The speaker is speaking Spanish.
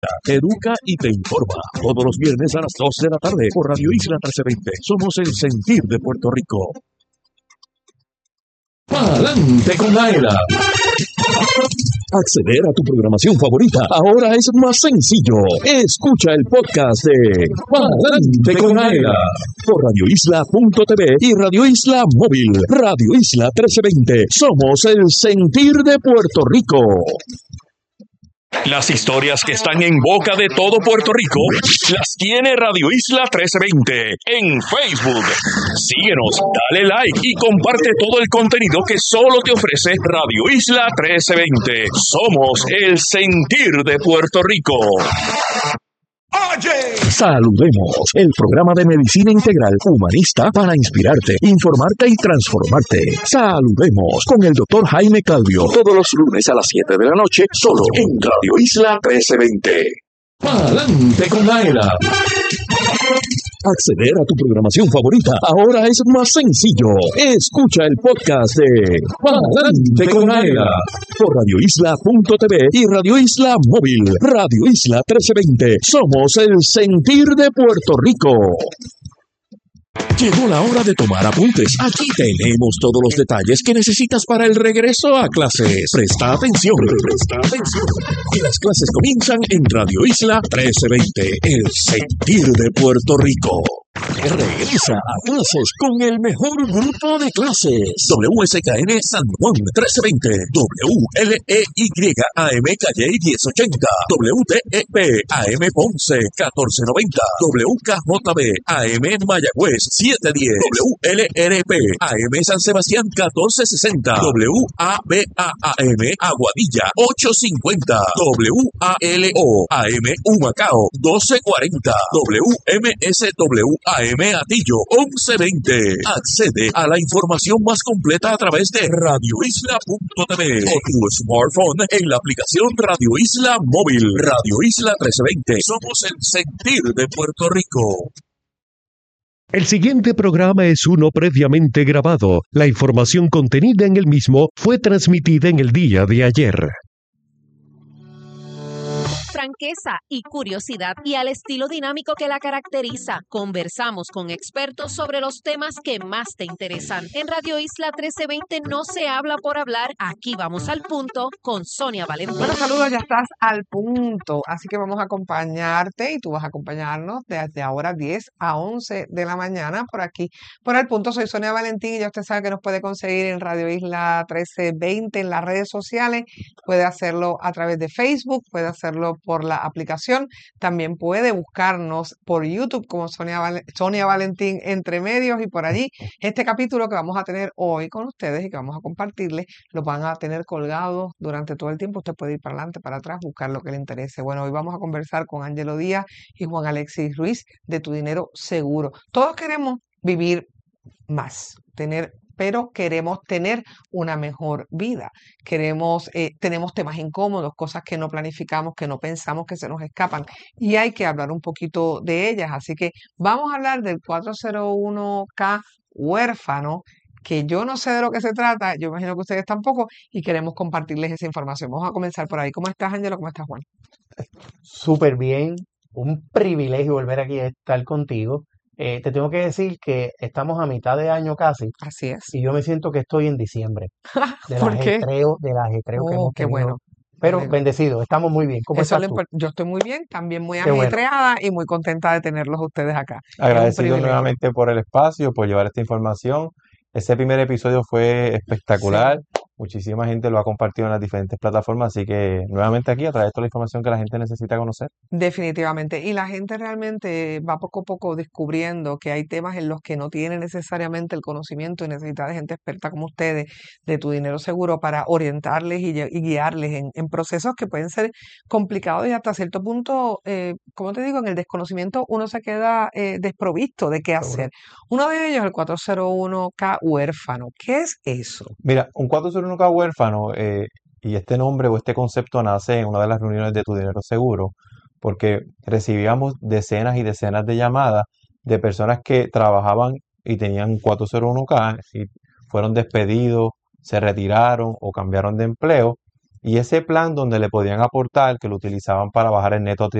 Educa y te informa. Todos los viernes a las 2 de la tarde por Radio Isla 1320. Somos el sentir de Puerto Rico. ¡Pa'lante con Aela! Acceder a tu programación favorita ahora es más sencillo. Escucha el podcast de Pa'lante con Aela por radioisla.tv y Radio Isla Móvil. Radio Isla 1320. Somos el sentir de Puerto Rico. Las historias que están en boca de todo Puerto Rico las tiene Radio Isla 1320 en Facebook. Síguenos, dale like y comparte todo el contenido que solo te ofrece Radio Isla 1320. Somos el sentir de Puerto Rico. Oye. Saludemos, el programa de medicina integral humanista para inspirarte, informarte y transformarte. Saludemos con el doctor Jaime Calvio, todos los lunes a las 7 de la noche, solo en Radio Isla 1320. ¡Pa'lante con Aela! Acceder a tu programación favorita ahora es más sencillo. Escucha el podcast de Pa'lante con Aela por radioisla.tv y Radio Isla Móvil. Radio Isla 1320. Somos el sentir de Puerto Rico. Llegó la hora de tomar apuntes. Aquí tenemos todos los detalles que necesitas para el regreso a clases. Presta atención. Y las clases comienzan en Radio Isla 1320, el sentir de Puerto Rico. Regresa a clases con el mejor grupo de clases. WSKN San Juan 1320, WLEY AM Calle 1080, WTEP AM Ponce 1490, WKJB AM Mayagüez 710, WLRP AM San Sebastián 1460, WABAAM Aguadilla 850, WALO AM Humacao 1240, WMSW AM Atillo 1120. Accede a la información más completa a través de radioisla.tv o tu smartphone en la aplicación Radio Isla Móvil. Radio Isla 1320. Somos el sentir de Puerto Rico. El siguiente programa es uno previamente grabado. La información contenida en el mismo fue transmitida en el día de ayer. Franqueza y curiosidad y al estilo dinámico que la caracteriza. Conversamos con expertos sobre los temas que más te interesan. En Radio Isla 1320 no se habla por hablar. Aquí vamos al punto con Sonia Valentín. Bueno, saludos, ya estás al punto. Así que vamos a acompañarte y tú vas a acompañarnos desde ahora 10 a 11 de la mañana por aquí. Por el punto, soy Sonia Valentín y ya usted sabe que nos puede conseguir en Radio Isla 1320 en las redes sociales. Puede hacerlo a través de Facebook, puede hacerlo por la aplicación, también puede buscarnos por YouTube como Sonia Valentín Entre Medios y por allí este capítulo que vamos a tener hoy con ustedes y que vamos a compartirles, lo van a tener colgado durante todo el tiempo. Usted puede ir para adelante, para atrás, buscar lo que le interese. Bueno, hoy vamos a conversar con Ángelo Díaz y Juan Alexis Ruiz de Tu Dinero Seguro. Todos queremos vivir más, pero queremos tener una mejor vida. Tenemos temas incómodos, cosas que no planificamos, que no pensamos, que se nos escapan, y hay que hablar un poquito de ellas. Así que vamos a hablar del 401k huérfano, que yo no sé de lo que se trata, yo imagino que ustedes tampoco, y queremos compartirles esa información. Vamos a comenzar por ahí. ¿Cómo estás, Ángelo? ¿Cómo estás, Juan? Súper bien, un privilegio volver aquí a estar contigo. Te tengo que decir que estamos a mitad de año casi. Así es. Y yo me siento que estoy en diciembre. ¿Por qué? Del ajetreo que hemos qué tenido. bueno. Pero bendecido, estamos muy bien. ¿Cómo estás tú? Yo estoy muy bien, también muy Qué bueno. ajetreada y muy contenta de tenerlos ustedes acá. Agradecido nuevamente por el espacio, por llevar esta información. Ese primer episodio fue espectacular. Sí. Muchísima gente lo ha compartido en las diferentes plataformas, así que nuevamente aquí a través de toda la información que la gente necesita conocer. Definitivamente. Y la gente realmente va poco a poco descubriendo que hay temas en los que no tiene necesariamente el conocimiento y necesita de gente experta como ustedes, de Tu Dinero Seguro, para orientarles y guiarles en procesos que pueden ser complicados y hasta cierto punto, como te digo, en el desconocimiento uno se queda desprovisto de qué hacer. Uno de ellos, el 401k huérfano. ¿Qué es eso? Mira, un 401k huérfano, y este nombre o este concepto nace en una de las reuniones de Tu Dinero Seguro, porque recibíamos decenas y decenas de llamadas de personas que trabajaban y tenían 401k y fueron despedidos, se retiraron o cambiaron de empleo Y ese plan donde le podían aportar, que lo utilizaban para bajar el neto